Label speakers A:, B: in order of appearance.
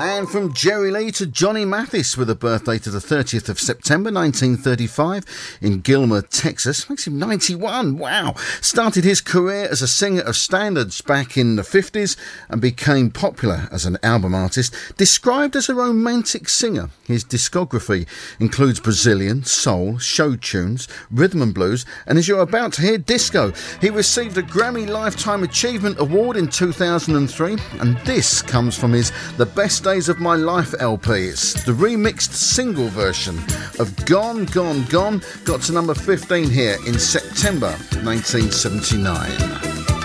A: And from Jerry Lee to Johnny Mathis with a birthday to the 30th of September 1935 in Gilmer, Texas. Makes him 91, wow. Started his career as a singer of standards back in the 50s and became popular as an album artist. Described as a romantic singer, his discography includes Brazilian, soul, show tunes, rhythm and blues, and as you're about to hear, disco. He received a Grammy Lifetime Achievement Award in 2003, and this comes from his The Best Days of My Life LP. It's the remixed single version of Gone, Gone, Gone. Got to number 15 here in September 1979.